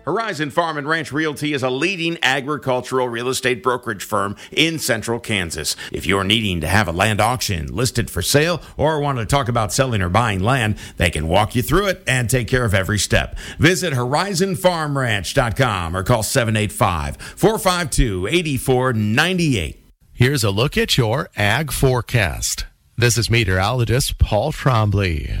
Horizon Farm and Ranch Realty is a leading agricultural real estate brokerage firm in central Kansas. If you're needing to have a land auction listed for sale or want to talk about selling or buying land, they can walk you through it and take care of every step. Visit horizonfarmranch.com or call 785-452-8498. Here's a look at your ag forecast. This is meteorologist Paul Trombley.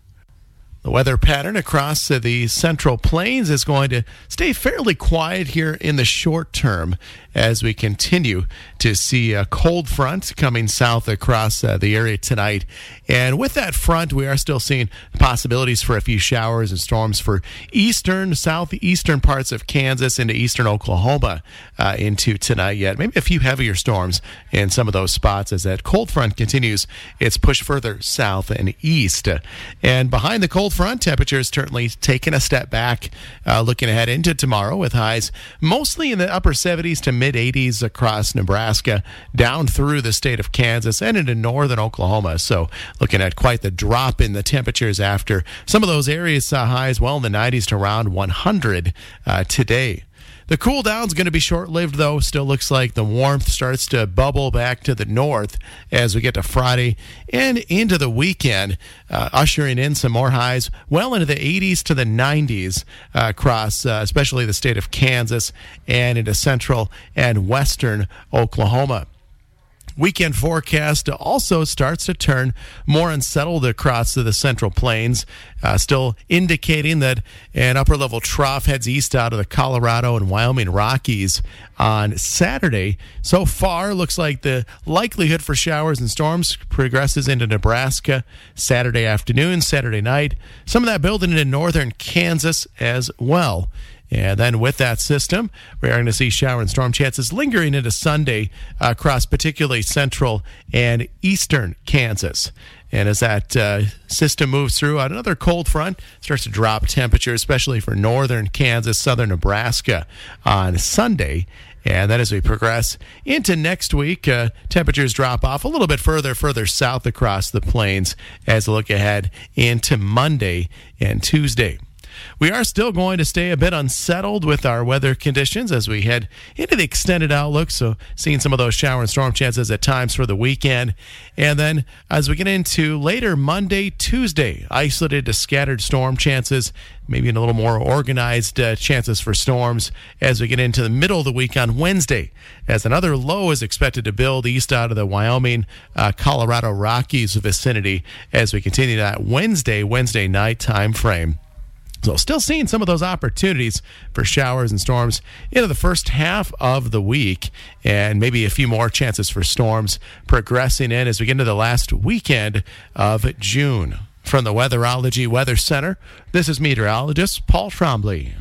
The weather pattern across the Central Plains is going to stay fairly quiet here in the short term as we continue to see a cold front coming south across the area tonight. And with that front, we are still seeing possibilities for a few showers and storms for eastern, southeastern parts of Kansas into eastern Oklahoma into tonight yet. Maybe a few heavier storms in some of those spots as that cold front continues its push further south and east. And behind the cold front, temperatures certainly taking a step back looking ahead into tomorrow with highs mostly in the upper 70s to mid-80s across Nebraska, down through the state of Kansas and into northern Oklahoma. So looking at quite the drop in the temperatures after some of those areas saw highs well in the 90s to around 100 today. The cool down is going to be short-lived, though. Still looks like the warmth starts to bubble back to the north as we get to Friday and into the weekend, ushering in some more highs well into the 80s to the 90s across especially the state of Kansas and into central and western Oklahoma. Weekend forecast also starts to turn more unsettled across the Central Plains, still indicating that an upper-level trough heads east out of the Colorado and Wyoming Rockies on Saturday. So far, looks like the likelihood for showers and storms progresses into Nebraska Saturday afternoon, Saturday night. Some of that building into northern Kansas as well. And then with that system, we are going to see shower and storm chances lingering into Sunday across particularly central and eastern Kansas. And as that system moves through, another cold front starts to drop temperatures, especially for northern Kansas, southern Nebraska on Sunday. And then as we progress into next week, temperatures drop off a little bit further south across the plains as we look ahead into Monday and Tuesday. We are still going to stay a bit unsettled with our weather conditions as we head into the extended outlook, so seeing some of those shower and storm chances at times for the weekend. And then as we get into later Monday, Tuesday, isolated to scattered storm chances, maybe in a little more organized chances for storms as we get into the middle of the week on Wednesday, as another low is expected to build east out of the Wyoming, Colorado Rockies vicinity as we continue that Wednesday night time frame. So still seeing some of those opportunities for showers and storms into the first half of the week, and maybe a few more chances for storms progressing in as we get into the last weekend of June. From the Weatherology Weather Center, this is meteorologist Paul Trombley.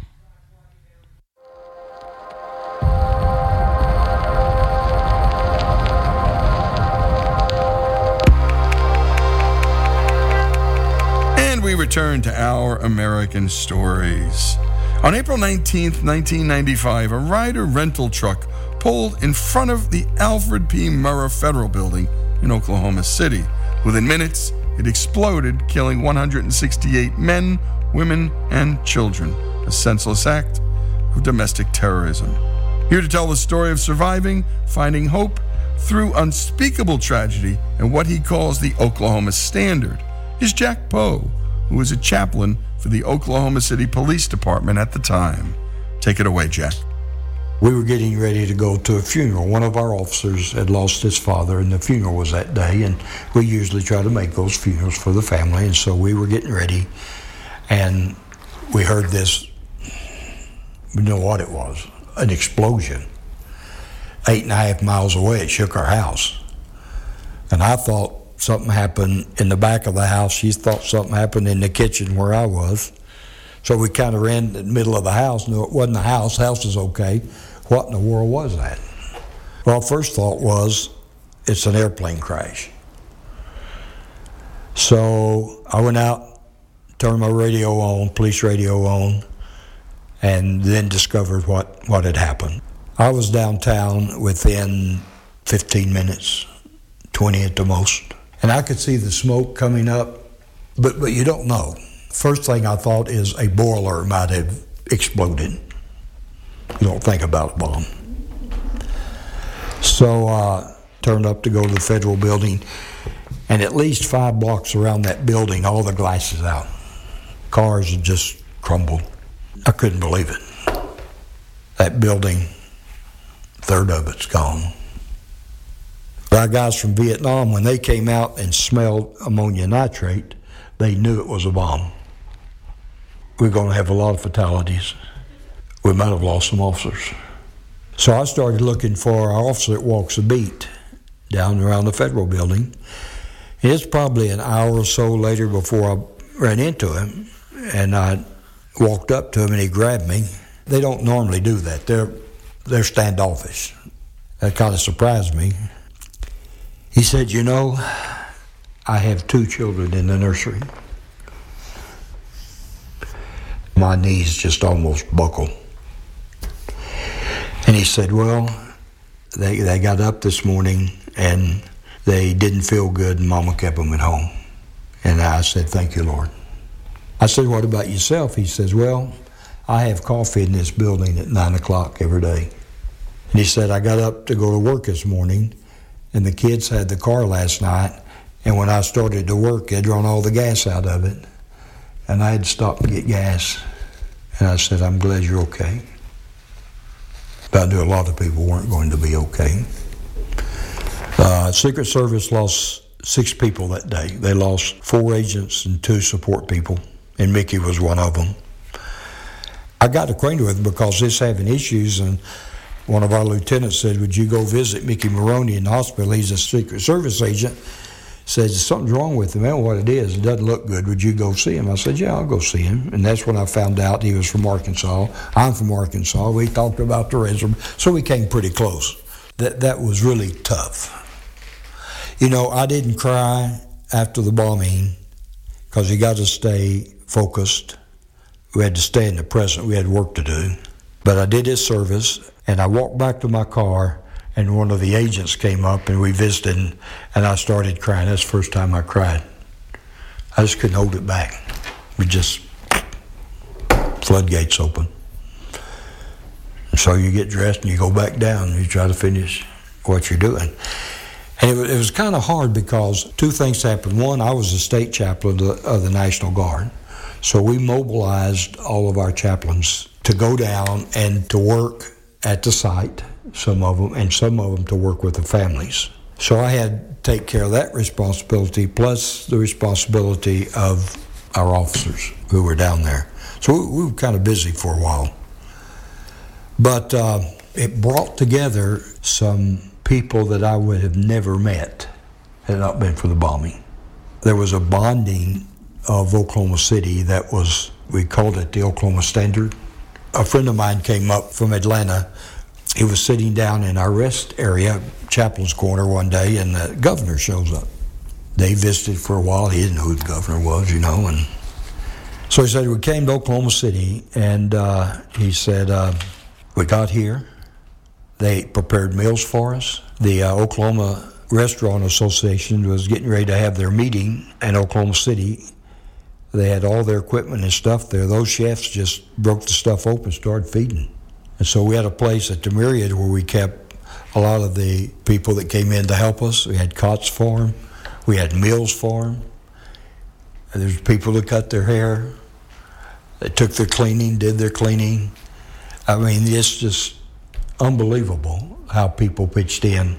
We return to Our American Stories. On April 19th, 1995, a Ryder rental truck pulled in front of the Alfred P. Murrah Federal Building in Oklahoma City. Within minutes, it exploded, killing 168 men, women, and children. A senseless act of domestic terrorism. Here to tell the story of surviving, finding hope through unspeakable tragedy, and what he calls the Oklahoma Standard, is Jack Poe, who was a chaplain for the Oklahoma City Police Department at the time. Take it away, Jack. We were getting ready to go to a funeral. One of our officers had lost his father, and the funeral was that day, and we usually try to make those funerals for the family, and so we were getting ready, and we heard this, we know what it was, an explosion. 8.5 miles away, it shook our house. And I thought something happened in the back of the house. She thought something happened in the kitchen where I was. So we kind of ran to the middle of the house. No, it wasn't the house. House is okay. What in the world was that? Well, first thought was, it's an airplane crash. So I went out, turned my radio on, police radio on, and then discovered what had happened. I was downtown within 15 minutes, 20 at the most. And I could see the smoke coming up, but you don't know. First thing I thought is a boiler might have exploded. You don't think about a bomb. So turned up to go to the federal building, and at least 5 blocks around that building, all the glass is out. Cars had just crumbled. I couldn't believe it. That building, a third of it's gone. Our guys from Vietnam, when they came out and smelled ammonia nitrate, they knew it was a bomb. We're going to have a lot of fatalities. We might have lost some officers. So I started looking for our officer that walks a beat down around the federal building. And it's probably an hour or so later before I ran into him, and I walked up to him and he grabbed me. They don't normally do that. They're standoffish. That kind of surprised me. He said, "You know, I have 2 children in the nursery." My knees just almost buckled. And he said, "Well, they got up this morning and they didn't feel good, and Mama kept them at home." And I said, "Thank you, Lord." I said, "What about yourself?" He says, "Well, I have coffee in this building at 9 o'clock every day." And he said, "I got up to go to work this morning, and the kids had the car last night, and when I started to work, they'd drawn all the gas out of it, and I had to stop and get gas." And I said, "I'm glad you're okay." But I knew a lot of people weren't going to be okay. Secret Service lost 6 people that day. They lost 4 agents and 2 support people, and Mickey was one of them. I got acquainted with him because he's having issues, and one of our lieutenants said, "Would you go visit Mickey Maroney in the hospital? He's a Secret Service agent." Said, "Something's wrong with him." "Man, what it is, it doesn't look good. Would you go see him?" I said, "Yeah, I'll go see him." And that's when I found out he was from Arkansas. I'm from Arkansas. We talked about the reservoir, so we came pretty close. That was really tough. You know, I didn't cry after the bombing because you got to stay focused. We had to stay in the present. We had work to do. But I did his service, and I walked back to my car, and one of the agents came up, and we visited, and I started crying. That's the first time I cried. I just couldn't hold it back. We just, floodgates open. And so you get dressed, and you go back down, and you try to finish what you're doing. And it was kind of hard because 2 things happened. One, I was the state chaplain of the National Guard. So we mobilized all of our chaplains to go down and to work at the site, some of them, and some of them to work with the families. So I had to take care of that responsibility, plus the responsibility of our officers who were down there. So we were kind of busy for a while. But it brought together some people that I would have never met had it not been for the bombing. There was a bonding of Oklahoma City that was, we called it the Oklahoma Standard. A friend of mine came up from Atlanta. He was sitting down in our rest area, Chaplain's Corner, one day, and the governor shows up. They visited for a while. He didn't know who the governor was, you know. And so he said, we came to Oklahoma City, and he said, we got here. They prepared meals for us. The Oklahoma Restaurant Association was getting ready to have their meeting in Oklahoma City. They had all their equipment and stuff there. Those chefs just broke the stuff open and started feeding. And so we had a place at the Myriad where we kept a lot of the people that came in to help us. We had cots for them. We had meals for them. And there's people that cut their hair. They took their cleaning, did their cleaning. I mean, it's just unbelievable how people pitched in.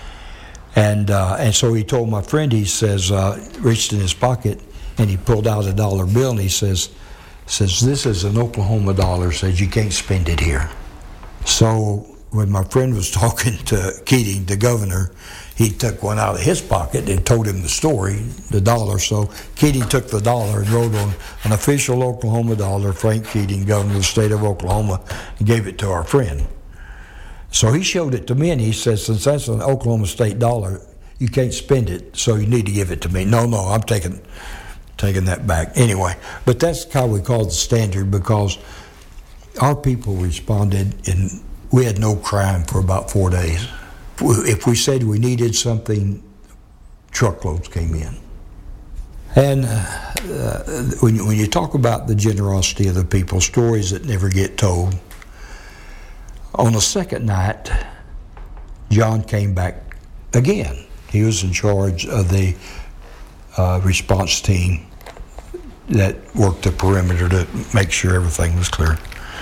And so he told my friend, he says, reached in his pocket, and he pulled out a dollar bill, and he says, this is an Oklahoma dollar, says you can't spend it here. So when my friend was talking to Keating, the governor, he took one out of his pocket and told him the story, the dollar. So Keating took the dollar and wrote on an official Oklahoma dollar, Frank Keating, governor of the state of Oklahoma, and gave it to our friend. So he showed it to me, and he says, since that's an Oklahoma state dollar, you can't spend it, so you need to give it to me. No, I'm taking that back. Anyway, but that's how we called the Standard, because our people responded, and we had no crime for about 4 days. If we said we needed something, truckloads came in. And when you talk about the generosity of the people, stories that never get told, On the second night, John came back again. He was in charge of the response team that worked the perimeter to make sure everything was clear.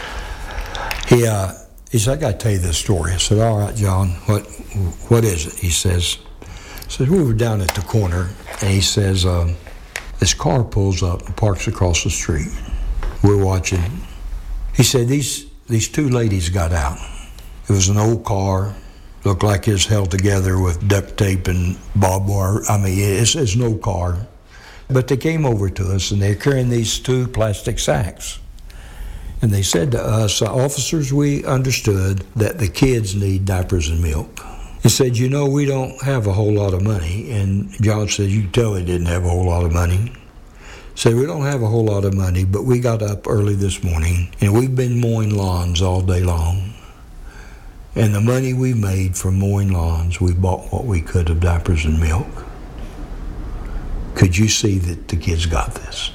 He said, I got to tell you this story. I said, all right, John, what is it? He says, we were down at the corner, and he says, this car pulls up and parks across the street. We're watching. He said, these two ladies got out. It was an old car, looked like it was held together with duct tape and barbed wire. I mean, it's an old car. But they came over to us, and they're carrying these two plastic sacks. And they said to us, officers, we understood that the kids need diapers and milk. He said, we don't have a whole lot of money. And John said, you can tell he didn't have a whole lot of money. He said, we don't have a whole lot of money, but we got up early this morning, and we've been mowing lawns all day long. And the money we made from mowing lawns, we bought what we could of diapers and milk. Could you see that the kids got this?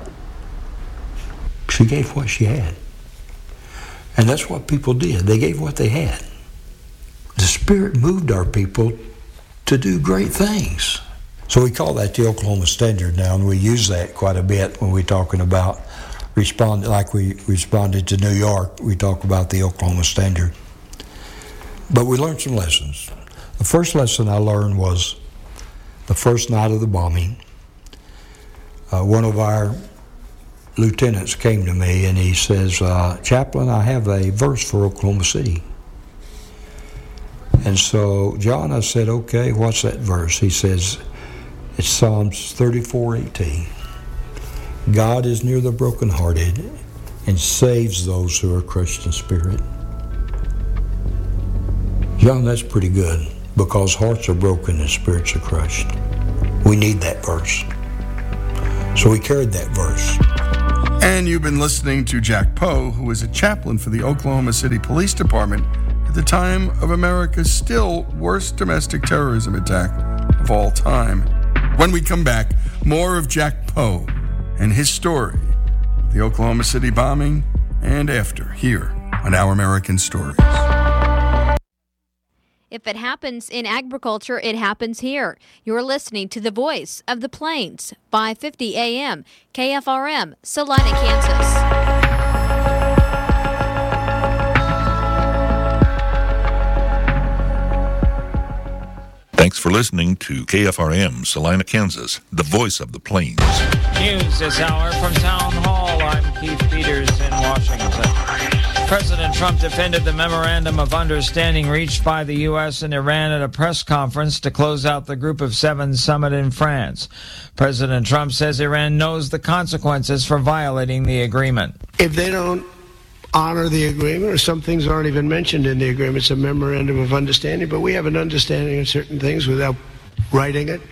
She gave what she had. And that's what people did. They gave what they had. The Spirit moved our people to do great things. So we call that the Oklahoma Standard now, and we use that quite a bit when we're talking about responding, like we responded to New York, we talk about the Oklahoma Standard. But we learned some lessons. The first lesson I learned was the first night of the bombing. One of our lieutenants came to me and he says, Chaplain, I have a verse for Oklahoma City. And so, John, I said, okay, what's that verse? He says, it's Psalms 34:18. God is near the brokenhearted and saves those who are crushed in spirit. John, that's pretty good, because hearts are broken and spirits are crushed. We need that verse. So we carried that verse. And you've been listening to Jack Poe, who was a chaplain for the Oklahoma City Police Department at the time of America's still worst domestic terrorism attack of all time. When we come back, more of Jack Poe and his story of the Oklahoma City bombing and after, here on Our American Stories. If it happens in agriculture, it happens here. You're listening to the Voice of the Plains, 550 AM, KFRM, Salina, Kansas. Thanks for listening to KFRM, Salina, Kansas, the Voice of the Plains. News this hour from Town Hall. I'm Keith Peters in Washington. President Trump defended the memorandum of understanding reached by the U.S. and Iran at a press conference to close out the Group of Seven summit in France. President Trump says Iran knows the consequences for violating the agreement. If they don't honor the agreement, or some things aren't even mentioned in the agreement, it's a memorandum of understanding, but we have an understanding of certain things without writing it.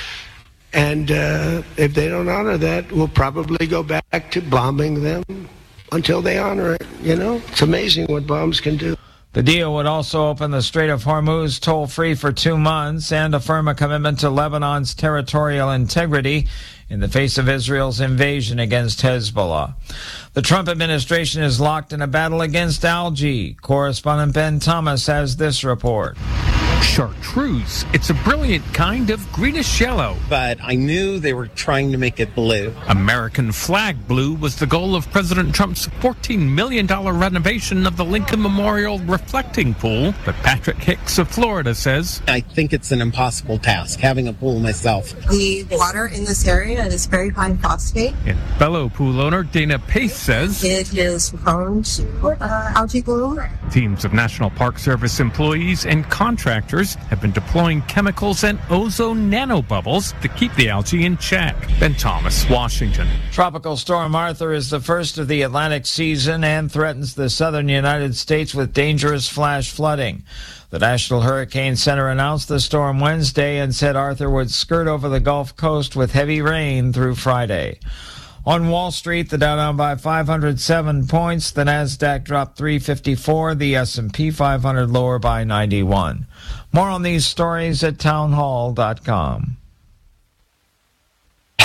And if they don't honor that, we'll probably go back to bombing them until they honor it. It's amazing what bombs can do. The deal would also open the Strait of Hormuz toll-free for 2 months and affirm a commitment to Lebanon's territorial integrity in the face of Israel's invasion against Hezbollah. The Trump administration is locked in a battle against algae. Correspondent Ben Thomas has this report. Chartreuse. It's a brilliant kind of greenish yellow. But I knew they were trying to make it blue. American flag blue was the goal of President Trump's $14 million renovation of the Lincoln Memorial reflecting pool. But Patrick Hicks of Florida says, I think it's an impossible task, having a pool myself. The water in this area is very high phosphate. And fellow pool owner Dana Pace says, it is prone to algae bloom. Teams of National Park Service employees and contractors have been deploying chemicals and ozone nanobubbles to keep the algae in check. Ben Thomas, Washington. Tropical Storm Arthur is the first of the Atlantic season and threatens the southern United States with dangerous flash flooding. The National Hurricane Center announced the storm Wednesday and said Arthur would skirt over the Gulf Coast with heavy rain through Friday. On Wall Street, the Dow down by 507 points. The Nasdaq dropped 354. The S&P 500 lower by 91. More on these stories at townhall.com.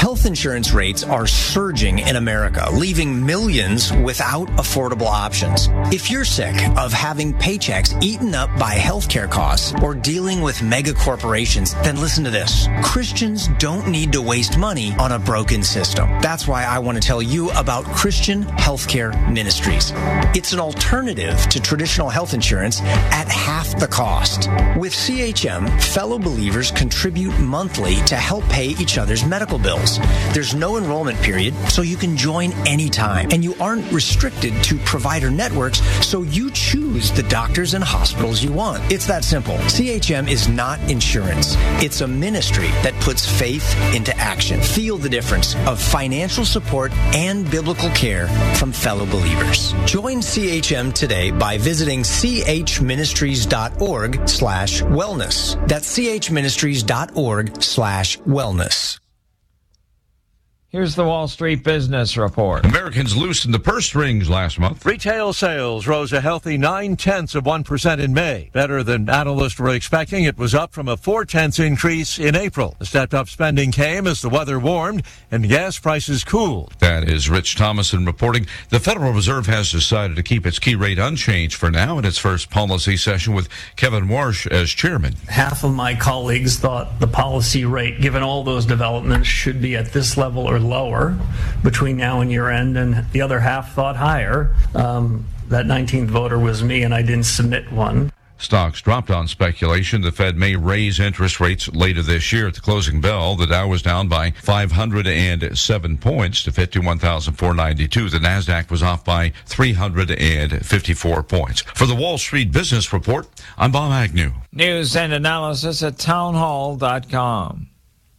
Health insurance rates are surging in America, leaving millions without affordable options. If you're sick of having paychecks eaten up by healthcare costs or dealing with mega corporations, then listen to this. Christians don't need to waste money on a broken system. That's why I want to tell you about Christian Healthcare Ministries. It's an alternative to traditional health insurance at half the cost. With CHM, fellow believers contribute monthly to help pay each other's medical bills. There's no enrollment period, so you can join anytime. And you aren't restricted to provider networks, so you choose the doctors and hospitals you want. It's that simple. CHM is not insurance. It's a ministry that puts faith into action. Feel the difference of financial support and biblical care from fellow believers. Join CHM today by visiting chministries.org/wellness. That's chministries.org/wellness. Here's the Wall Street Business Report. Americans loosened the purse strings last month. Retail sales rose a healthy 0.9% in May. Better than analysts were expecting. It was up from a 0.4 increase in April. The stepped-up spending came as the weather warmed and gas prices cooled. That is Rich Thomason reporting. The Federal Reserve has decided to keep its key rate unchanged for now in its first policy session with Kevin Warsh as chairman. Half of my colleagues thought the policy rate, given all those developments, should be at this level or lower between now and year end, and the other half thought higher. That 19th voter was me, and I didn't submit one. Stocks dropped on speculation the Fed may raise interest rates later this year. At the closing bell, the Dow was down by 507 points to 51,492. The Nasdaq was off by 354 points. For the Wall Street Business Report, I'm Bob Agnew. News and analysis at townhall.com.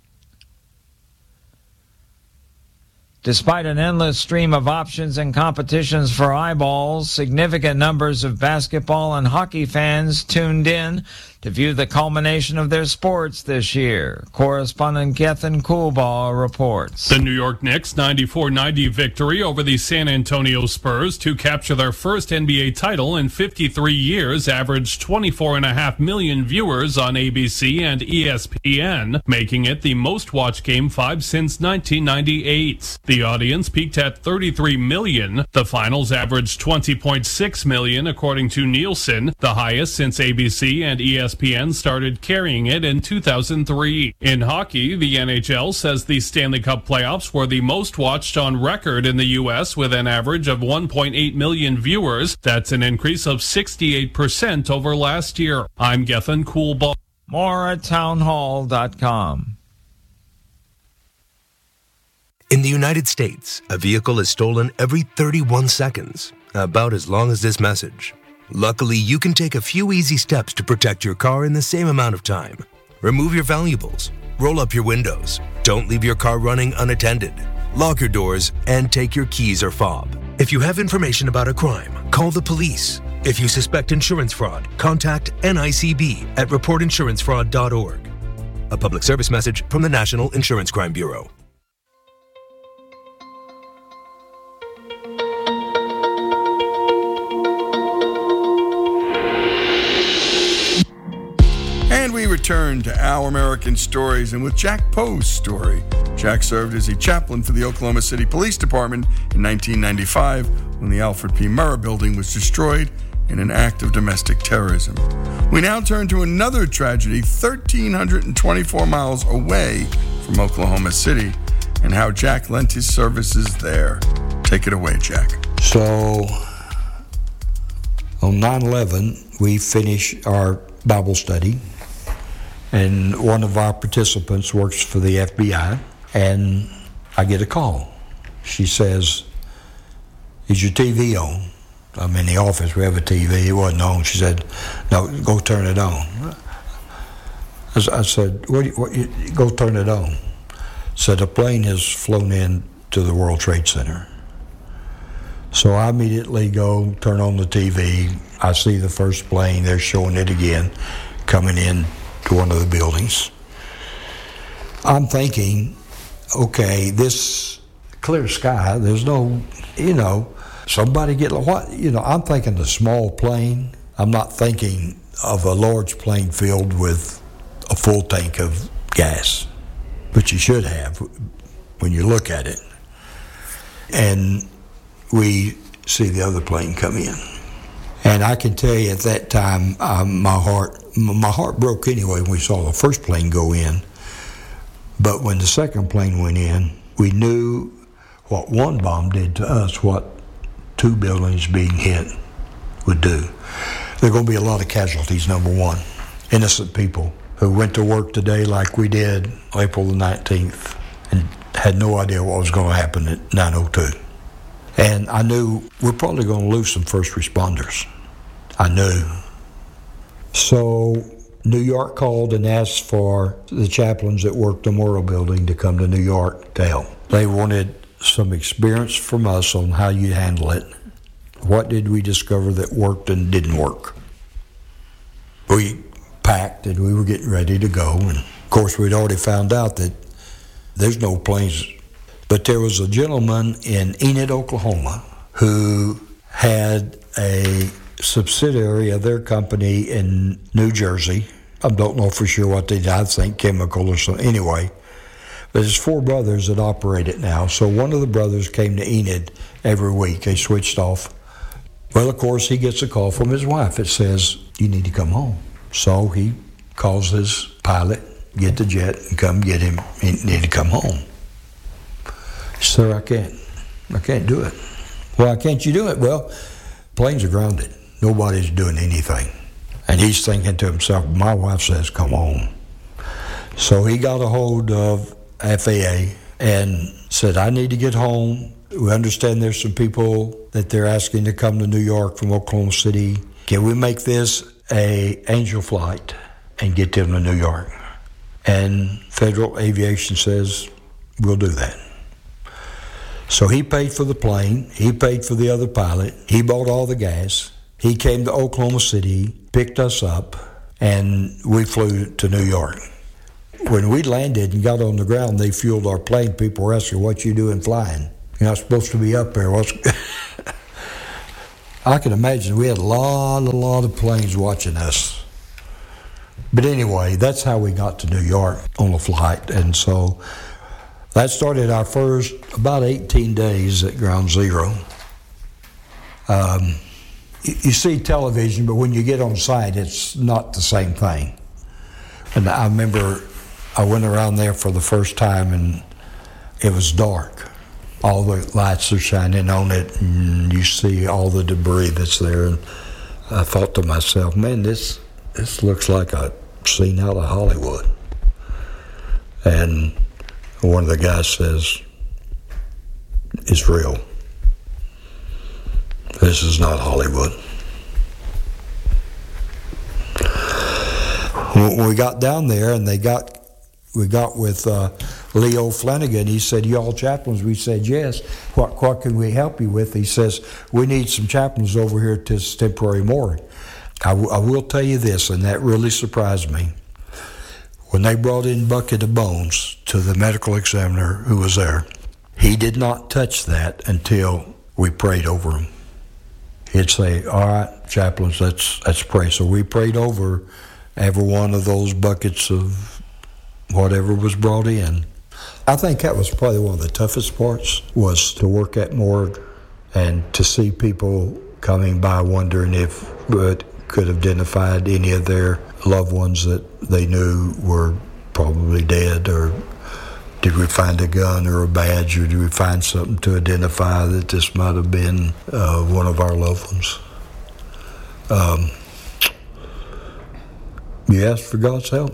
Despite an endless stream of options and competitions for eyeballs, significant numbers of basketball and hockey fans tuned in to view the culmination of their sports this year. Correspondent Gethin Coolbaugh reports. The New York Knicks' 94-90 victory over the San Antonio Spurs to capture their first NBA title in 53 years averaged 24.5 million viewers on ABC and ESPN, making it the most-watched Game 5 since 1998. The audience peaked at 33 million. The finals averaged 20.6 million, according to Nielsen, the highest since ABC and ESPN started carrying it in 2003. In hockey, the NHL says the Stanley Cup playoffs were the most watched on record in the U.S. with an average of 1.8 million viewers. That's an increase of 68% over last year. I'm Gethin Coolbaugh. More at townhall.com. In the United States, a vehicle is stolen every 31 seconds, about as long as this message. Luckily, you can take a few easy steps to protect your car in the same amount of time. Remove your valuables, roll up your windows, don't leave your car running unattended, lock your doors, and take your keys or fob. If you have information about a crime, call the police. If you suspect insurance fraud, contact NICB at reportinsurancefraud.org. A public service message from the National Insurance Crime Bureau. And we return to Our American Stories, and with Jack Poe's story. Jack served as a chaplain for the Oklahoma City Police Department in 1995 when the Alfred P. Murrah building was destroyed in an act of domestic terrorism. We now turn to another tragedy 1,324 miles away from Oklahoma City and how Jack lent his services there. Take it away, Jack. So, on 9/11, we finish our Bible study, and one of our participants works for the FBI, and I get a call. She says, "Is your TV on?" I'm in the office, we have a TV, it wasn't on. She said, "No, go turn it on." I said, go turn it on. Said, "A plane has flown in to the World Trade Center." So I immediately go turn on the TV. I see the first plane, they're showing it again, coming in to one of the buildings. I'm thinking, okay, this clear sky, there's no, somebody get, what, I'm thinking a small plane. I'm not thinking of a large plane filled with a full tank of gas, which you should have. when you look at it. And we see the other plane come in. And I can tell you at that time, my heart broke anyway when we saw the first plane go in. But when the second plane went in, we knew what one bomb did to us, what two buildings being hit would do. There are going to be a lot of casualties, number one. Innocent people who went to work today like we did April the 19th and had no idea what was going to happen at 9:02. And I knew we're probably going to lose some first responders. I knew. So New York called and asked for the chaplains that worked the Memorial Building to come to New York to help. They wanted some experience from us on how you handle it. What did we discover that worked and didn't work? We packed and we were getting ready to go. And of course, we'd already found out that there's no planes. But there was a gentleman in Enid, Oklahoma, who had a subsidiary of their company in New Jersey. I don't know for sure what they did. I think chemical or something. Anyway, but there's 4 brothers that operate it now. So one of the brothers came to Enid every week. They switched off. Well, of course, he gets a call from his wife. It says, you need to come home. So he calls his pilot, get the jet, and come get him. He need to come home. Sir, I can't do it. Why can't you do it? Well, planes are grounded. Nobody's doing anything. And he's thinking to himself, my wife says, come home. So he got a hold of FAA and said, I need to get home. We understand there's some people that they're asking to come to New York from Oklahoma City. Can we make this a Angel flight and get them to New York? And Federal Aviation says, we'll do that. So he paid for the plane, he paid for the other pilot, he bought all the gas, he came to Oklahoma City, picked us up, and we flew to New York. When we landed and got on the ground, they fueled our plane. People were asking, what you doing flying? You're not supposed to be up there. I can imagine we had a lot of planes watching us. But anyway, that's how we got to New York on a flight. And so that started our first about 18 days at Ground Zero. You see television, but when you get on site, it's not the same thing. And I remember I went around there for the first time, and it was dark. All the lights are shining on it, and you see all the debris that's there. And I thought to myself, man, this looks like a scene out of Hollywood. And one of the guys says, it's real. This is not Hollywood. When we got down there and we got with Leo Flanagan, he said, you all chaplains? We said, yes. What can we help you with? He says, we need some chaplains over here to this temporary morgue. I will tell you this, and that really surprised me. When they brought in Bucket of Bones to the medical examiner who was there, he did not touch that until we prayed over him. He'd say, all right, chaplains, let's pray. So we prayed over every one of those buckets of whatever was brought in. I think that was probably one of the toughest parts, was to work at morgue and to see people coming by wondering if it could have identified any of their loved ones that they knew were probably dead, or did we find a gun or a badge, or did we find something to identify that this might have been one of our loved ones. We asked for God's help.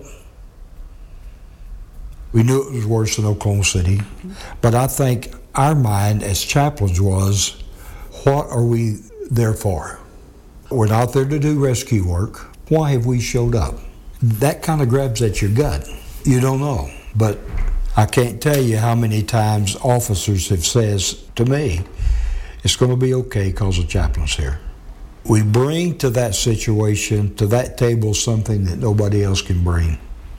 We knew it was worse than Oklahoma City, but I think our mind as chaplains was, what are we there for? We're not there to do rescue work. Why have we showed up? That kind of grabs at your gut. You don't know, but I can't tell you how many times officers have said to me, it's going to be okay because the chaplain's here. We bring to that situation, to that table, something that nobody else can bring.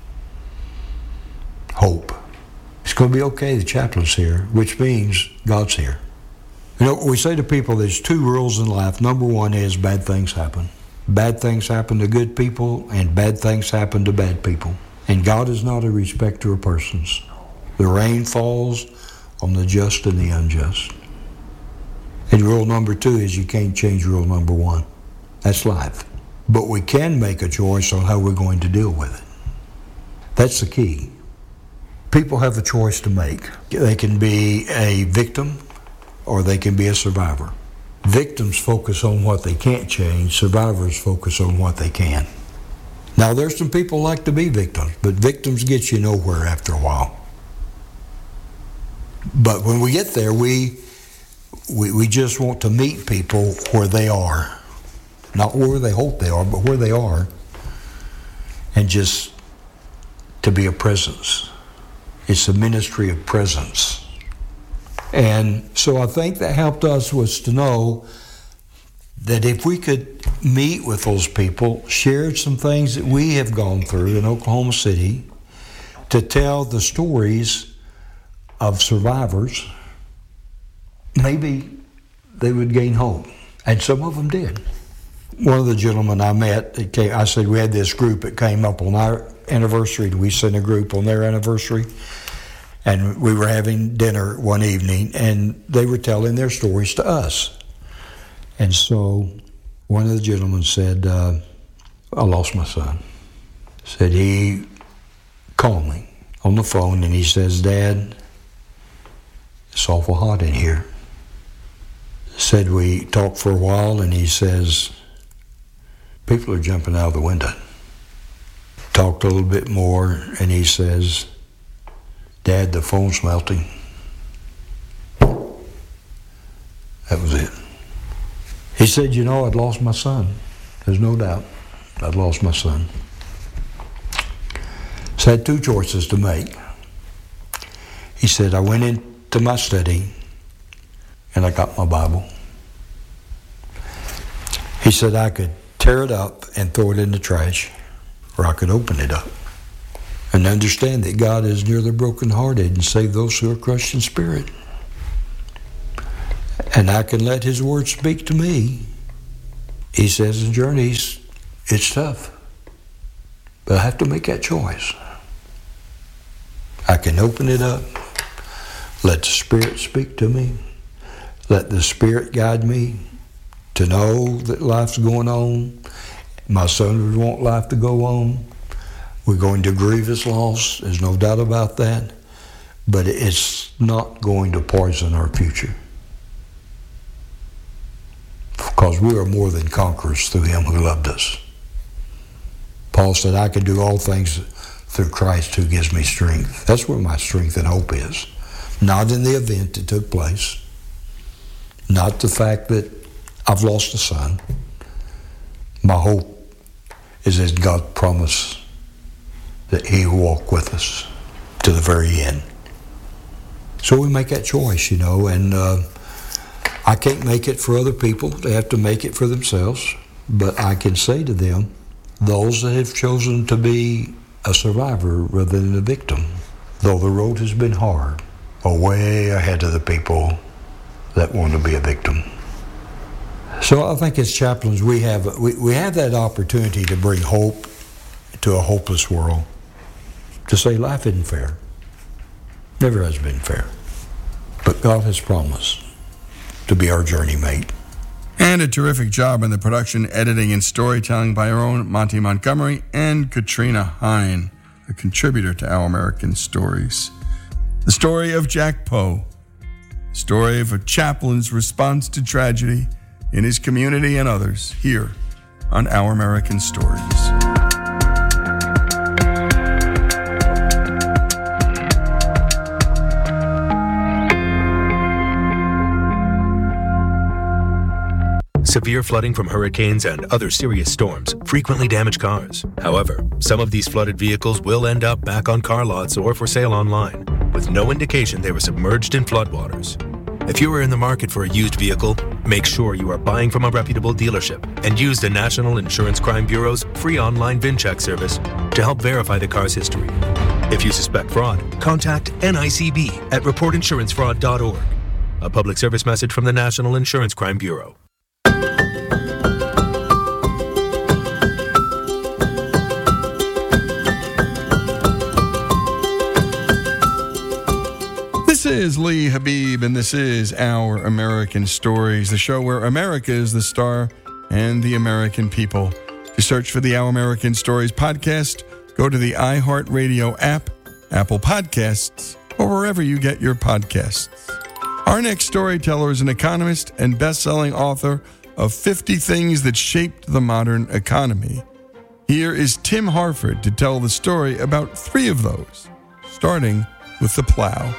Hope. It's going to be okay, the chaplain's here, which means God's here. You know, we say to people there's 2 rules in life. Number 1 is bad things happen. Bad things happen to good people, and bad things happen to bad people. And God is not a respecter of persons. The rain falls, on the just and the unjust. And rule number 2 is you can't change rule number 1. That's life. But we can make a choice on how we're going to deal with it. That's the key. People have a choice to make. They can be a victim or they can be a survivor. Victims focus on what they can't change. Survivors focus on what they can. Now, there's some people who like to be victims, but victims get you nowhere after a while. But when we get there, we just want to meet people where they are. Not where they hope they are, but where they are. And just to be a presence. It's a ministry of presence. And so I think that helped us was to know that if we could meet with those people, share some things that we have gone through in Oklahoma City, to tell the stories of survivors, maybe they would gain hope. And some of them did. One of the gentlemen I met, I said we had this group that came up on our anniversary, and we sent a group on their anniversary. And we were having dinner one evening, and they were telling their stories to us. And so one of the gentlemen said, I lost my son. Said he called me on the phone, and he says, Dad, it's awful hot in here. Said we talked for a while, and he says, people are jumping out of the window. Talked a little bit more, and he says, Dad, the phone's melting. That was it. He said, I'd lost my son. There's no doubt. I'd lost my son. So I had 2 choices to make. He said, I went into my study and I got my Bible. He said, I could tear it up and throw it in the trash, or I could open it up and understand that God is near the brokenhearted and save those who are crushed in spirit. And I can let His Word speak to me. He says in journeys, it's tough, but I have to make that choice. I can open it up, let the Spirit speak to me, let the Spirit guide me to know that life's going on. My son would want life to go on. We're going to grieve his loss, there's no doubt about that, but it's not going to poison our future. Because we are more than conquerors through Him who loved us. Paul said, I can do all things through Christ who gives me strength. That's where my strength and hope is. Not in the event that took place. Not the fact that I've lost a son. My hope is that God promised that He will walk with us to the very end. So we make that choice, and I can't make it for other people. They have to make it for themselves. But I can say to them, those that have chosen to be a survivor rather than a victim, though the road has been hard, are way ahead of the people that want to be a victim. So I think as chaplains, we have that opportunity to bring hope to a hopeless world. To say life isn't fair. Never has been fair. But God has promised to be our journey mate. And a terrific job in the production, editing, and storytelling by our own Monty Montgomery and Katrina Hine, a contributor to Our American Stories. The story of Jack Poe, the story of a chaplain's response to tragedy in his community and others, here on Our American Stories. Severe flooding from hurricanes and other serious storms frequently damage cars. However, some of these flooded vehicles will end up back on car lots or for sale online, with no indication they were submerged in floodwaters. If you are in the market for a used vehicle, make sure you are buying from a reputable dealership and use the National Insurance Crime Bureau's free online VIN check service to help verify the car's history. If you suspect fraud, contact NICB at reportinsurancefraud.org. A public service message from the National Insurance Crime Bureau. This This is Lee Habib, and this is Our American Stories, the show where America is the star and the American people. To search for the Our American Stories podcast, go to the iHeartRadio app, Apple Podcasts, or wherever you get your podcasts. Our next storyteller is an economist and best-selling author of 50 Things That Shaped the Modern Economy. Here is Tim Harford to tell the story about 3 of those, starting with the plow.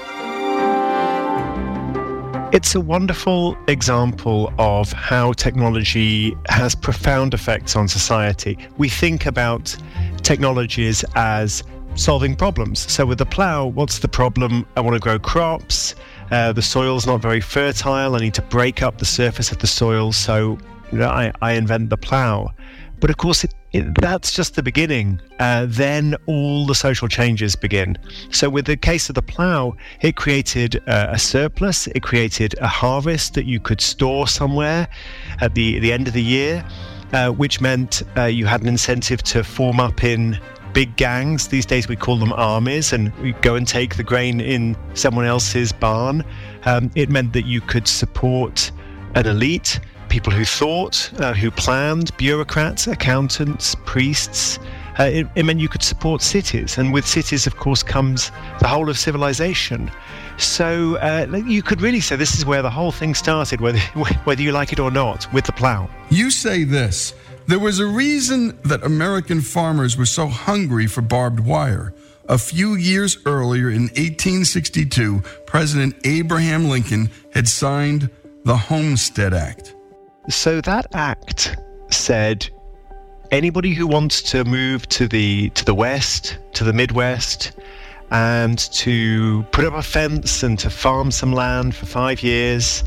It's a wonderful example of how technology has profound effects on society. We think about technologies as solving problems. So with the plow, what's the problem? I want to grow crops. The soil's not very fertile. I need to break up the surface of the soil. So I invent the plow. But of course, that's just the beginning. Then all the social changes begin. So with the case of the plow, it created a surplus. It created a harvest that you could store somewhere at the end of the year, which meant you had an incentive to form up in big gangs. These days we call them armies, and we go and take the grain in someone else's barn. It meant that you could support an elite, people who thought, who planned, bureaucrats, accountants, priests. It meant you could support cities, and with cities, of course, comes the whole of civilization. So you could really say this is where the whole thing started, whether you like it or not, with the plow. You say this. There was a reason that American farmers were so hungry for barbed wire. A few years earlier, in 1862, President Abraham Lincoln had signed the Homestead Act. So that act said anybody who wants to move to the West, to the Midwest, and to put up a fence and to farm some land for 5 years,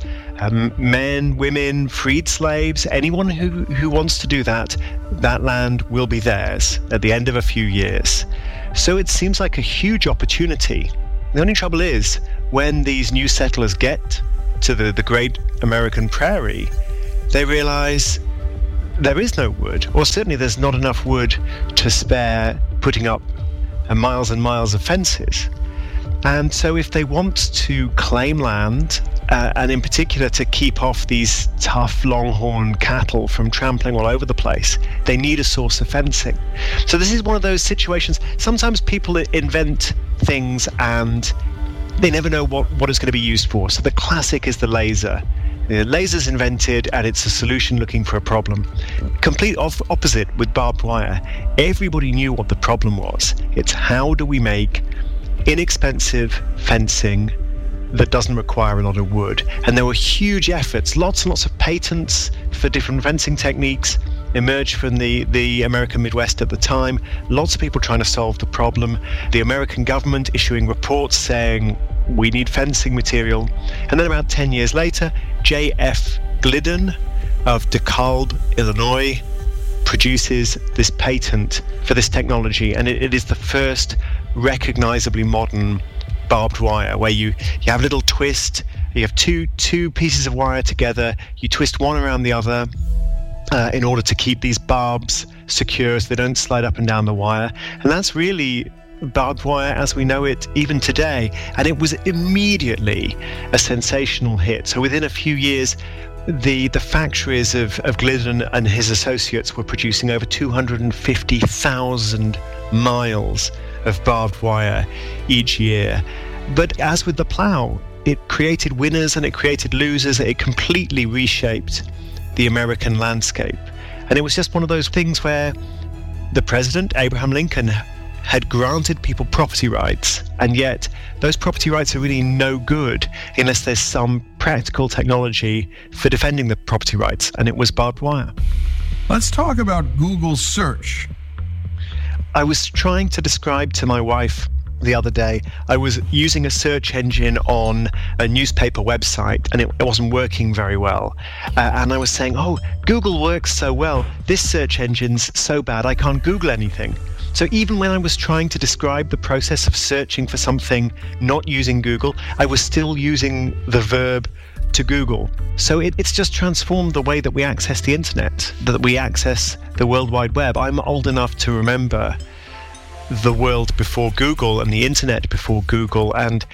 men, women, freed slaves, anyone who wants to do that, that land will be theirs at the end of a few years. So it seems like a huge opportunity. The only trouble is, when these new settlers get to the great American prairie, they realize there is no wood, or certainly there's not enough wood to spare putting up miles and miles of fences. And so if they want to claim land, and in particular to keep off these tough longhorn cattle from trampling all over the place, they need a source of fencing. So this is one of those situations. Sometimes people invent things and they never know what it's going to be used for. So the classic is the laser. The laser's invented and it's a solution looking for a problem. Complete opposite with barbed wire. Everybody knew what the problem was. It's how do we make inexpensive fencing that doesn't require a lot of wood. And there were huge efforts, lots and lots of patents for different fencing techniques emerged from the American Midwest at the time. Lots of people trying to solve the problem. The American government issuing reports saying we need fencing material. And then about 10 years later, J.F. Glidden of DeKalb, Illinois, produces this patent for this technology, and it is the first recognizably modern barbed wire, where you have a little twist, you have two pieces of wire together, you twist one around the other in order to keep these barbs secure so they don't slide up and down the wire. And that's really barbed wire as we know it even today. And it was immediately a sensational hit. So within a few years, the factories of Glidden and his associates were producing over 250,000 miles of barbed wire each year. But as with the plow, it created winners and it created losers. It completely reshaped the American landscape. And it was just one of those things where the president, Abraham Lincoln, had granted people property rights, and yet those property rights are really no good unless there's some practical technology for defending the property rights, and it was barbed wire. Let's talk about Google search. I was trying to describe to my wife the other day, I was using a search engine on a newspaper website and it wasn't working very well. And I was saying, oh, Google works so well. This search engine's so bad, I can't Google anything. So even when I was trying to describe the process of searching for something not using Google, I was still using the verb to Google. So it's just transformed the way that we access the internet, that we access the World Wide Web. I'm old enough to remember the world before Google and the internet before Google, and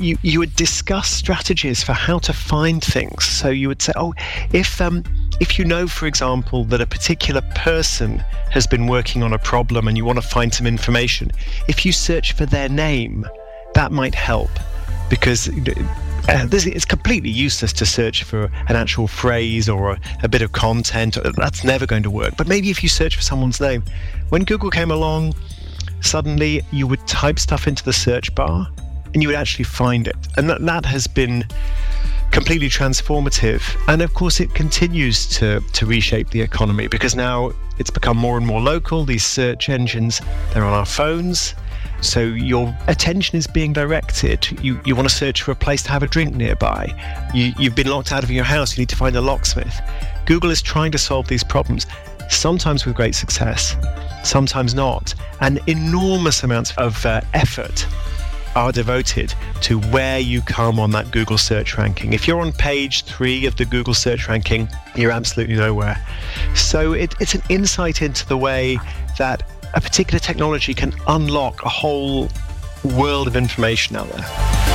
you would discuss strategies for how to find things. So you would say, if you know, for example, that a particular person has been working on a problem and you want to find some information, if you search for their name, that might help, because it's completely useless to search for an actual phrase or a bit of content. That's never going to work. But maybe if you search for someone's name, when Google came along, suddenly you would type stuff into the search bar and you would actually find it. And that has been completely transformative. And of course, it continues to reshape the economy, because now it's become more and more local. These search engines, they're on our phones. So your attention is being directed. You want to search for a place to have a drink nearby. You've been locked out of your house. You need to find a locksmith. Google is trying to solve these problems, sometimes with great success, sometimes not. And enormous amounts of effort are devoted to where you come on that Google search ranking. If you're on page 3 of the Google search ranking, you're absolutely nowhere. So it's an insight into the way that a particular technology can unlock a whole world of information out there.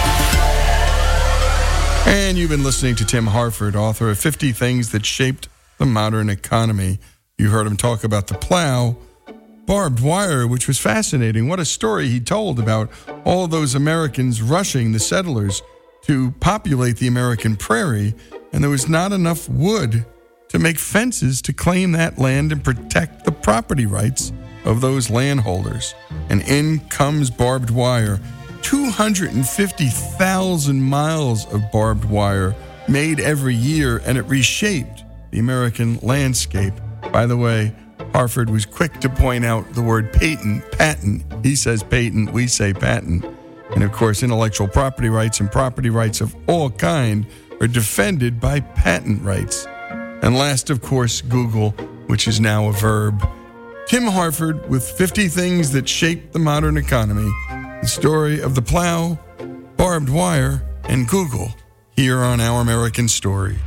And you've been listening to Tim Harford, author of 50 Things That Shaped the Modern Economy. You heard him talk about the plow, barbed wire, which was fascinating. What a story he told about all those Americans rushing the settlers to populate the American prairie, and there was not enough wood to make fences to claim that land and protect the property rights of those landholders. And in comes barbed wire. 250,000 miles of barbed wire made every year, and it reshaped the American landscape. By the way, Harford was quick to point out the word patent. He says patent, we say patent. And of course, intellectual property rights and property rights of all kind are defended by patent rights. And last, of course, Google, which is now a verb. Tim Harford with 50 Things That Shaped the Modern Economy. The story of the plow, barbed wire, and Google, here on Our American Stories.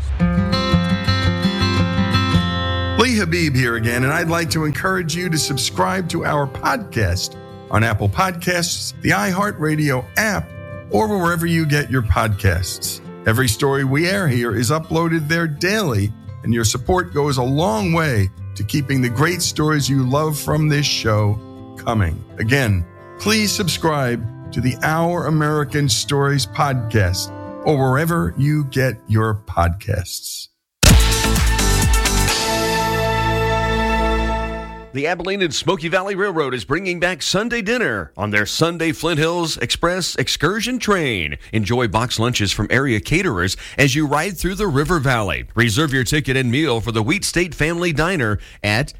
Lee Habib here again, and I'd like to encourage you to subscribe to our podcast on Apple Podcasts, the iHeartRadio app, or wherever you get your podcasts. Every story we air here is uploaded there daily, and your support goes a long way to keeping the great stories you love from this show coming. Again, please subscribe to the Our American Stories podcast or wherever you get your podcasts. The Abilene and Smoky Valley Railroad is bringing back Sunday dinner on their Sunday Flint Hills Express excursion train. Enjoy box lunches from area caterers as you ride through the River Valley. Reserve your ticket and meal for the Wheat State Family Diner at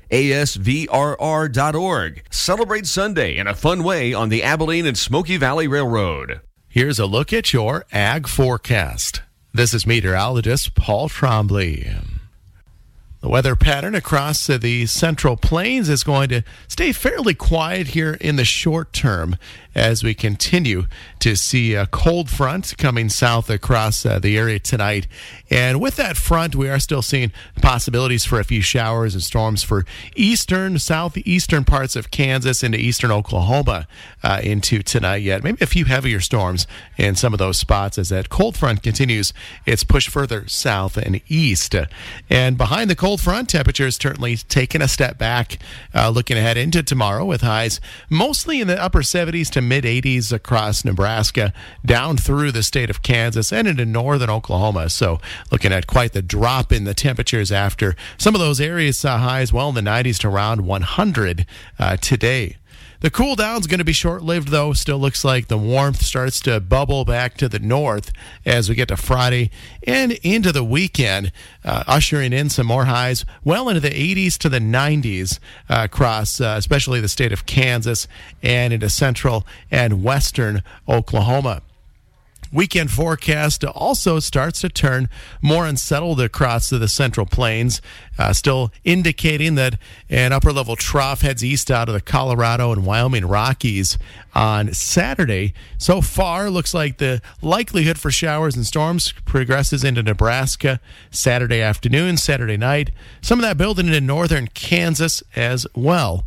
asvrr.org. Celebrate Sunday in a fun way on the Abilene and Smoky Valley Railroad. Here's a look at your ag forecast. This is meteorologist Paul Trombley. The weather pattern across the Central Plains is going to stay fairly quiet here in the short term as we continue to see a cold front coming south across the area tonight. And with that front, we are still seeing possibilities for a few showers and storms for eastern, southeastern parts of Kansas into eastern Oklahoma into tonight yet. Maybe a few heavier storms in some of those spots as that cold front continues its push further south and east. And behind the cold front, temperatures certainly taking a step back, looking ahead into tomorrow with highs mostly in the upper 70s to mid-80s across Nebraska, down through the state of Kansas and into northern Oklahoma. So looking at quite the drop in the temperatures after some of those areas saw highs well in the 90s to around 100 today. The cool down is going to be short-lived, though. Still looks like the warmth starts to bubble back to the north as we get to Friday and into the weekend, ushering in some more highs well into the 80s to the 90s across especially the state of Kansas and into central and western Oklahoma. Weekend forecast also starts to turn more unsettled across the Central Plains, still indicating that an upper-level trough heads east out of the Colorado and Wyoming Rockies on Saturday. So far, looks like the likelihood for showers and storms progresses into Nebraska Saturday afternoon, Saturday night. Some of that building into northern Kansas as well.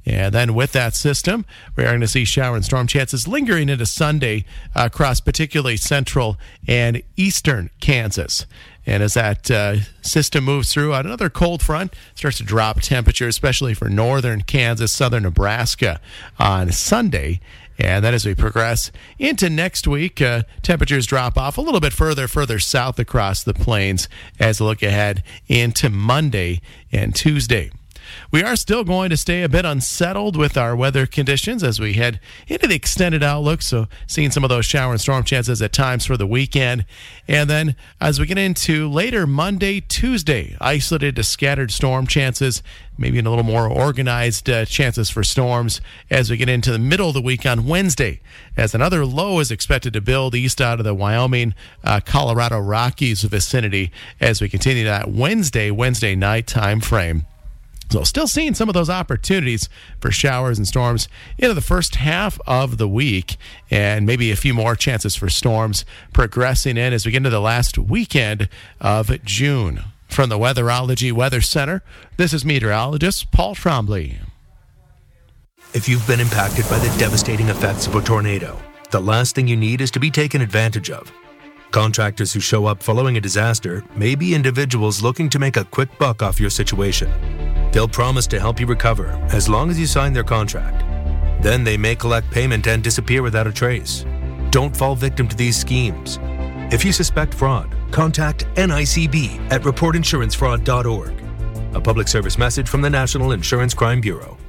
And then with that system, we are going to see shower and storm chances lingering into Sunday across particularly central and eastern Kansas. And as that system moves through, another cold front starts to drop temperature, especially for northern Kansas, southern Nebraska on Sunday. And then as we progress into next week, temperatures drop off a little bit further south across the plains as we look ahead into Monday and Tuesday. We are still going to stay a bit unsettled with our weather conditions as we head into the extended outlook, so seeing some of those shower and storm chances at times for the weekend. And then as we get into later Monday, Tuesday, isolated to scattered storm chances, maybe in a little more organized chances for storms as we get into the middle of the week on Wednesday, as another low is expected to build east out of the Wyoming, Colorado Rockies vicinity as we continue that Wednesday night time frame. So still seeing some of those opportunities for showers and storms into the first half of the week, and maybe a few more chances for storms progressing in as we get into the last weekend of June. From the Weatherology Weather Center, this is meteorologist Paul Trombley. If you've been impacted by the devastating effects of a tornado, the last thing you need is to be taken advantage of. Contractors who show up following a disaster may be individuals looking to make a quick buck off your situation. They'll promise to help you recover as long as you sign their contract. Then they may collect payment and disappear without a trace. Don't fall victim to these schemes. If you suspect fraud, contact NICB at reportinsurancefraud.org. A public service message from the National Insurance Crime Bureau.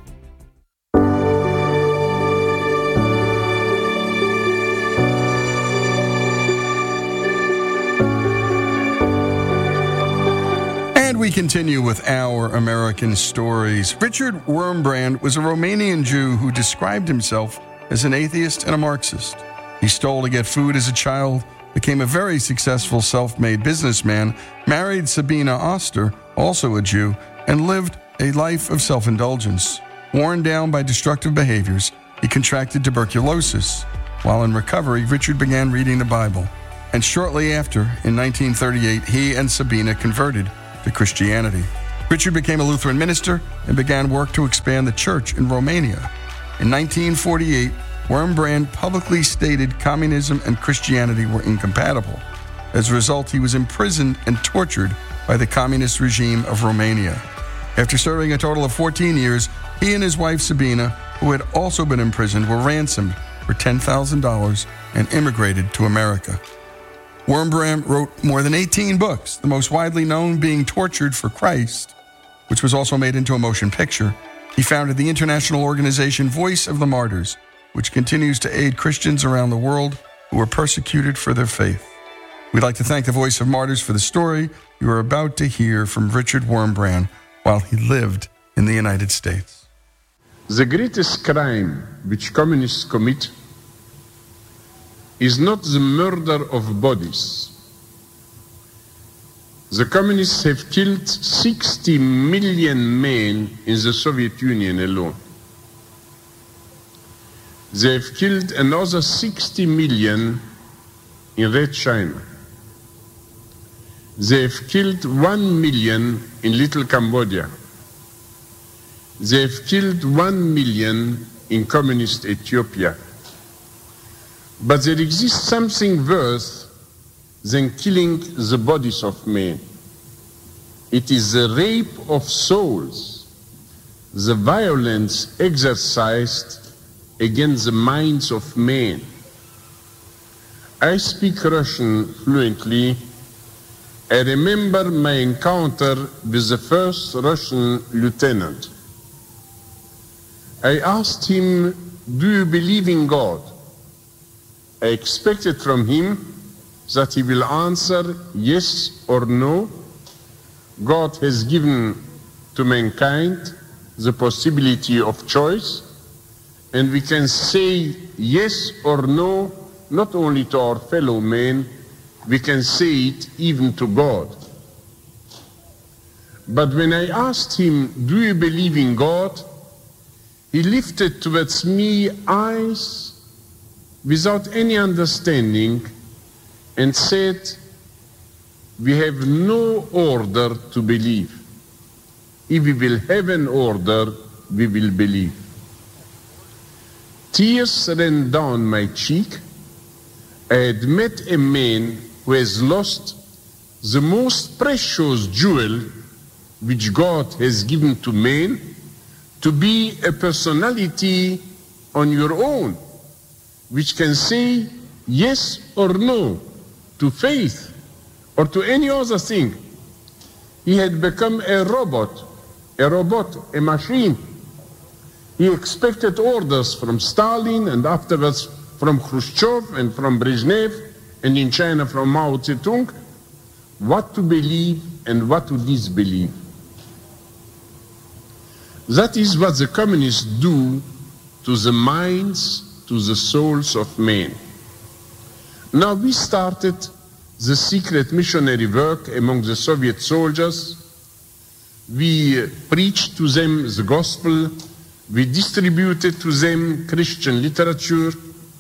We continue with our American stories. Richard Wurmbrand was a Romanian Jew who described himself as an atheist and a Marxist. He stole to get food as a child, became a very successful self-made businessman, married Sabina Oster, also a Jew, and lived a life of self-indulgence. Worn down by destructive behaviors, he contracted tuberculosis. While in recovery, Richard began reading the Bible. And shortly after, in 1938, he and Sabina converted to Christianity. Richard became a Lutheran minister and began work to expand the church in Romania. In 1948, Wurmbrand publicly stated communism and Christianity were incompatible. As a result, he was imprisoned and tortured by the communist regime of Romania. After serving a total of 14 years, he and his wife Sabina, who had also been imprisoned, were ransomed for $10,000 and immigrated to America. Wurmbrand wrote more than 18 books, the most widely known being Tortured for Christ, which was also made into a motion picture. He founded the international organization Voice of the Martyrs, which continues to aid Christians around the world who are persecuted for their faith. We'd like to thank the Voice of Martyrs for the story you are about to hear from Richard Wurmbrand while he lived in the United States. The greatest crime which communists commit is not the murder of bodies. The communists have killed 60 million men in the Soviet Union alone. They have killed another 60 million in Red China. They have killed 1 million in Little Cambodia. They have killed 1 million in communist Ethiopia. But there exists something worse than killing the bodies of men. It is the rape of souls, the violence exercised against the minds of men. I speak Russian fluently. I remember my encounter with the first Russian lieutenant. I asked him, "Do you believe in God?" I expected from him that he will answer yes or no. God has given to mankind the possibility of choice, and we can say yes or no, not only to our fellow men, we can say it even to God. But when I asked him, "Do you believe in God?" he lifted towards me eyes without any understanding and said, "We have no order to believe. If we will have an order, we will believe." Tears ran down my cheek. I had met a man who has lost the most precious jewel which God has given to man, to be a personality on your own, which can say yes or no to faith or to any other thing. He had become a robot, a machine. He expected orders from Stalin and afterwards from Khrushchev and from Brezhnev, and in China from Mao Zedong, what to believe and what to disbelieve. That is what the communists do to the minds, to the souls of men. Now we started the secret missionary work among the Soviet soldiers. We preached to them the gospel. We distributed to them Christian literature.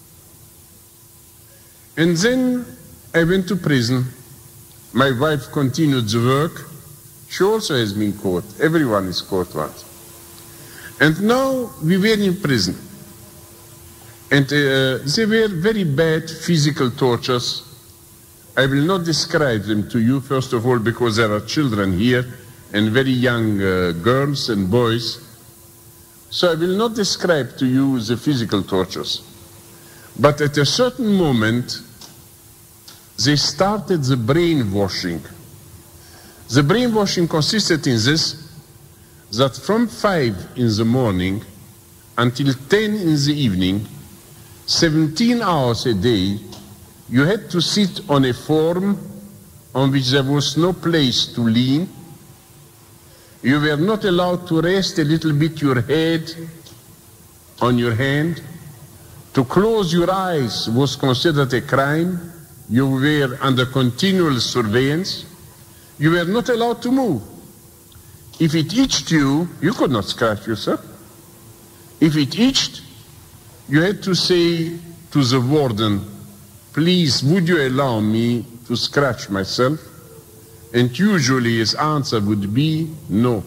And then I went to prison. My wife continued the work. She also has been caught. Everyone is caught once. And now we were in prison. And they were very bad physical tortures. I will not describe them to you, first of all, because there are children here and very young girls and boys. So I will not describe to you the physical tortures. But at a certain moment, they started the brainwashing. The brainwashing consisted in this, that from 5 in the morning until 10 in the evening, 17 hours a day, you had to sit on a form on which there was no place to lean. You were not allowed to rest a little bit your head on your hand. To close your eyes was considered a crime. You were under continual surveillance. You were not allowed to move. If it itched you, you could not scratch yourself. If it itched, you had to say to the warden, please, would you allow me to scratch myself? And usually his answer would be no.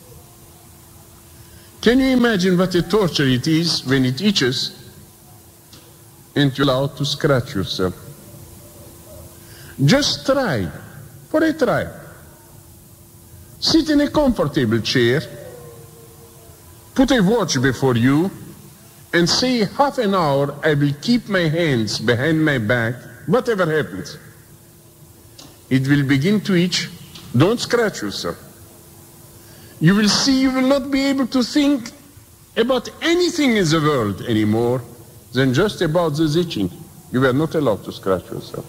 Can you imagine what a torture it is when it itches and you're allowed to scratch yourself? Just try, for a try. Sit in a comfortable chair, put a watch before you, and say half an hour I will keep my hands behind my back, whatever happens. It will begin to itch. Don't scratch yourself. You will see you will not be able to think about anything in the world anymore than just about this itching. You were not allowed to scratch yourself.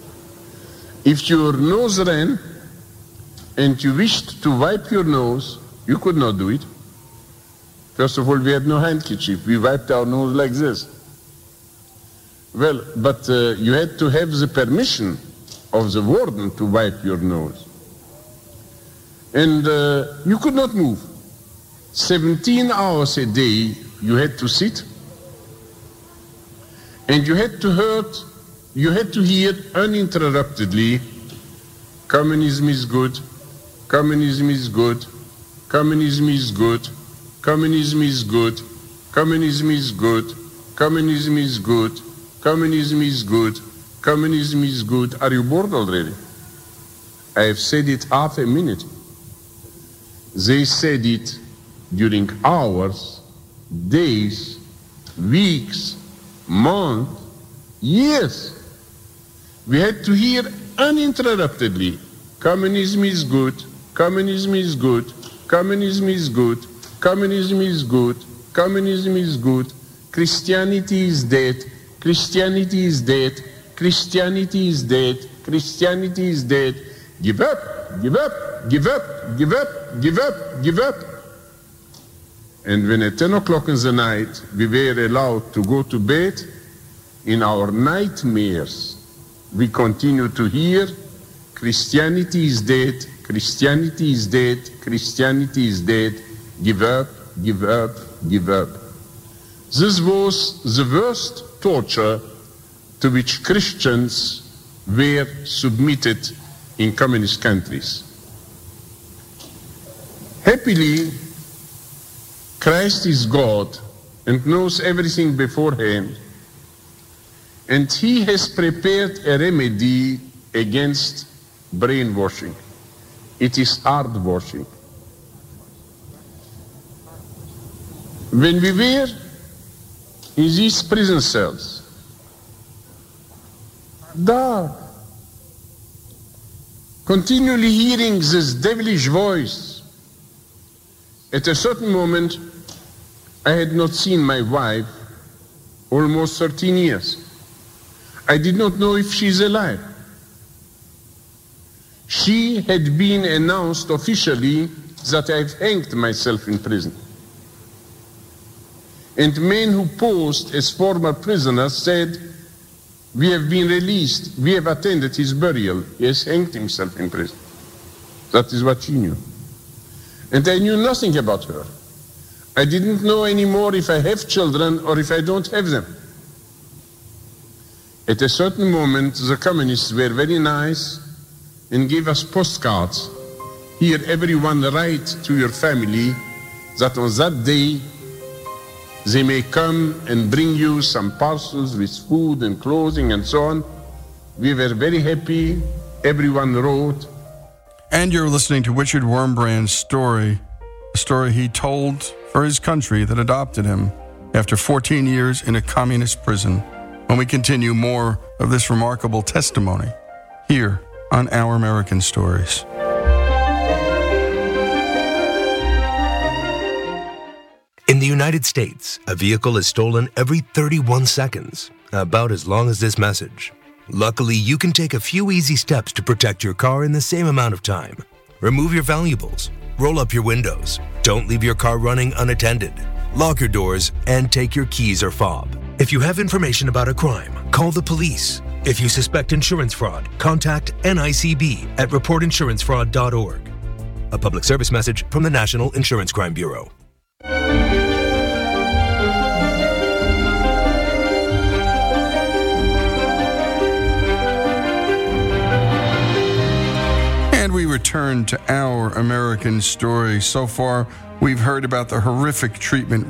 If your nose ran and you wished to wipe your nose, you could not do it. First of all, we had no handkerchief. We wiped our nose like this. Well, but you had to have the permission of the warden to wipe your nose. And you could not move. 17 hours a day you had to sit, and you had to hear uninterruptedly, communism is good, communism is good, communism is good, communism is good, communism is good, communism is good, communism is good, communism is good. Are you bored already? I have said it half a minute. They said it during hours, days, weeks, months, years. We had to hear uninterruptedly, communism is good, communism is good, communism is good, communism is good, communism is good, Christianity is dead, Christianity is dead, Christianity is dead, Christianity is dead, give up, give up, give up, give up, give up, give up. And when at 10 o'clock in the night we were allowed to go to bed, in our nightmares we continue to hear, Christianity is dead, Christianity is dead, Christianity is dead, give up, give up, give up. This was the worst torture to which Christians were submitted in communist countries. Happily, Christ is God and knows everything beforehand. And he has prepared a remedy against brainwashing. It is hard washing. When we were in these prison cells, dark, continually hearing this devilish voice, at a certain moment, I had not seen my wife almost 13 years. I did not know if she's alive. She had been announced officially that I've hanged myself in prison. And men who posed as former prisoners said, "We have been released. We have attended his burial. He has hanged himself in prison." That is what she knew. And I knew nothing about her. I didn't know anymore if I have children or if I don't have them. At a certain moment, the communists were very nice and gave us postcards. Here, everyone write to your family that on that day they may come and bring you some parcels with food and clothing and so on. We were very happy. Everyone wrote. And you're listening to Richard Wurmbrand's story, a story he told for his country that adopted him after 14 years in a communist prison. When we continue more of this remarkable testimony here on Our American Stories. In the United States, a vehicle is stolen every 31 seconds, about as long as this message. Luckily, you can take a few easy steps to protect your car in the same amount of time. Remove your valuables, roll up your windows, don't leave your car running unattended, lock your doors, and take your keys or fob. If you have information about a crime, call the police. If you suspect insurance fraud, contact NICB at reportinsurancefraud.org. A public service message from the National Insurance Crime Bureau. And we return to Our American Story. So far, we've heard about the horrific treatment